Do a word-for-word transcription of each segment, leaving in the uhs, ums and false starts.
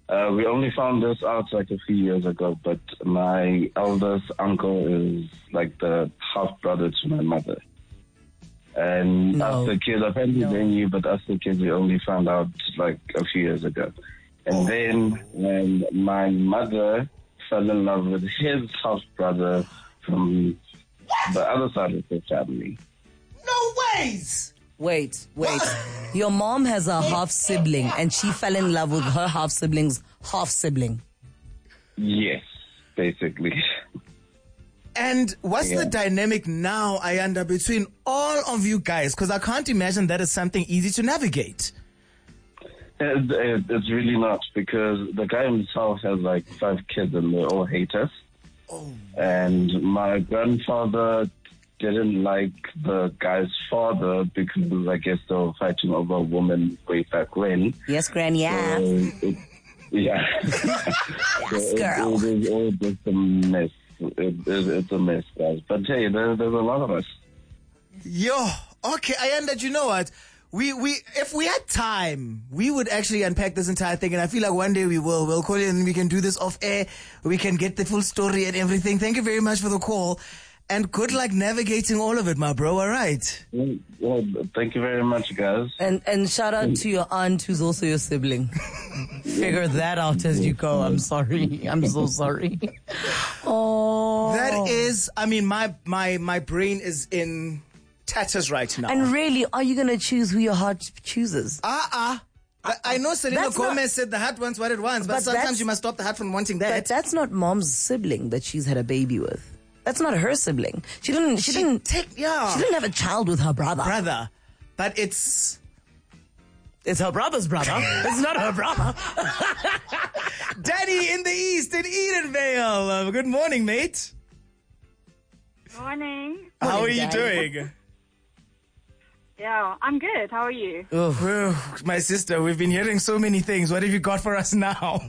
Uh, we only found this out like a few years ago, but my eldest uncle is like the half brother to my mother. And No. us the kids, apparently No. they knew, but us the kids, we only found out like a few years ago. And then when my mother fell in love with his half brother from the other side of the family. No ways! Wait, wait. Your mom has a half sibling and she fell in love with her half sibling's half sibling. Yes, basically. And what's Yeah. the dynamic now, Ayanda, between all of you guys? Because I can't imagine that is something easy to navigate. It, it, it's really not, because the guy himself has like five kids and they all hate us. Oh. And my grandfather didn't like the guy's father because I guess they were fighting over a woman way back when. Yes, Granny, yeah. So it, yeah. Yes, So girl. It, it is all just a mess. It, it, it's a mess, guys. But hey, there, there's a lot of us. Yo, okay, Ayanda, you know what? We, we, if we had time, we would actually unpack this entire thing, and I feel like one day we will. We'll call you and we can do this off air. We can get the full story and everything. Thank you very much for the call, and good luck navigating all of it, my bro. All right. Well, thank you very much, guys. And and shout out to your aunt who's also your sibling. Figure that out as you go. I'm sorry. I'm so sorry. Oh. That is, I mean, my my my brain is in tatters right now. And really, are you going to choose who your heart chooses? Ah, uh-uh. I, I know Selena That's Gomez not- said the heart wants what it wants, but, But sometimes that's- you must stop the heart from wanting But that. that's not mom's sibling that she's had a baby with. That's not her sibling. She didn't. She, She didn't. take- yeah. She didn't have a child with her brother. Brother, but it's It's her brother's brother. It's not her brother. Danny in the East in Edenvale. Uh, good morning, mate. Morning. How are you Danny. doing? Yeah, I'm good. How are you? Well, my sister, we've been hearing so many things. What have you got for us now?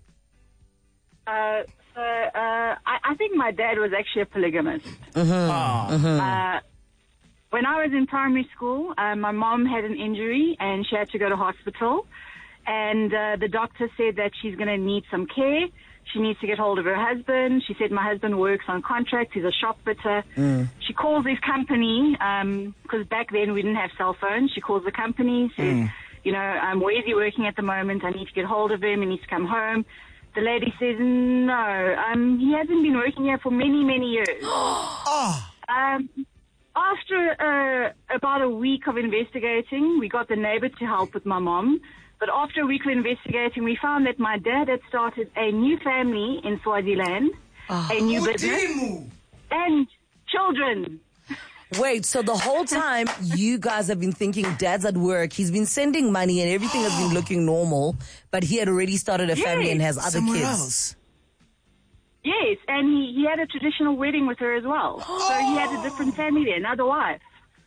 Uh, so, uh, I, I think my dad was actually a polygamist. Ah. Uh, when I was in primary school, uh, my mom had an injury and she had to go to hospital. And uh, the doctor said that she's going to need some care. She needs to get hold of her husband. She said, my husband works on contract. He's a shop fitter. Mm. She calls his company, because back then we didn't have cell phones. She calls the company, says, you know, um, where is he working at the moment? I need to get hold of him. He needs to come home. The lady says, no, um, he hasn't been working here for many, many years. Oh, Um, after uh, about a week of investigating, we got the neighbor to help with my mom. But after a week of investigating, we found that my dad had started a new family in Swaziland, a new business, Udimu. and children. Wait, so the whole time you guys have been thinking dad's at work, he's been sending money and everything has been looking normal, but he had already started a family Yes. and has other Somewhere kids. else. Yes, and he, he had a traditional wedding with her as well. So he had a different family there, another wife.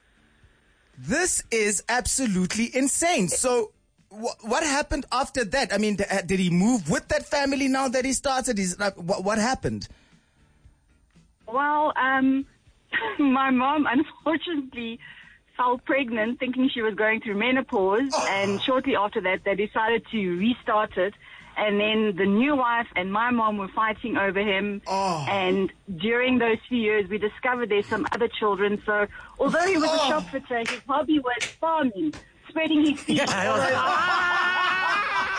This is absolutely insane. So, wh- what happened after that? I mean, th- uh, did he move with that family now that he started? Is like, what, what happened? Well, um, my mom unfortunately fell pregnant thinking she was going through menopause, and shortly after that they decided to restart it, and then the new wife and my mom were fighting over him, Oh. and during those few years we discovered there's some other children, so although he was a shop fitter, his hobby was farming, spreading his seeds all over.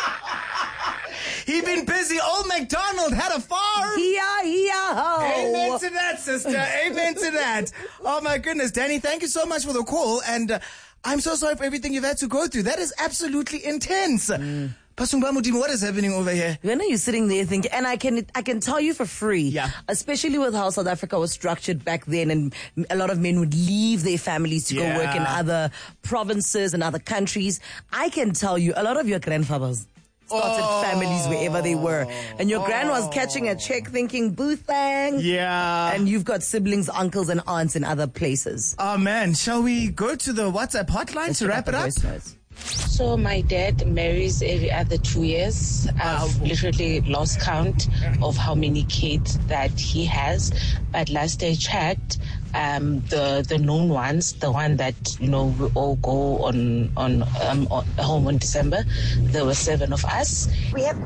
He been busy. Old MacDonald had a farm. Yeah, yeah. Amen to that, sister. Amen to that. Oh, my goodness. Danny, thank you so much for the call. And uh, I'm so sorry for everything you've had to go through. That is absolutely intense. Mm. What is happening over here? When are you sitting there thinking, and I can I can tell you for free, Yeah. especially with how South Africa was structured back then, and a lot of men would leave their families to Yeah. go work in other provinces and other countries. I can tell you, a lot of your grandfathers started Oh. families wherever they were. And your gran was catching a check thinking, boo thang. Yeah. And you've got siblings, uncles, and aunts in other places. Oh, man. Shall we go to the WhatsApp hotline to wrap it up? Voice notes. So my dad marries every other two years. I've literally lost count of how many kids that he has. But last I checked, um, the the known ones, the one that you know we all go on on um on home on December, there were seven of us. We have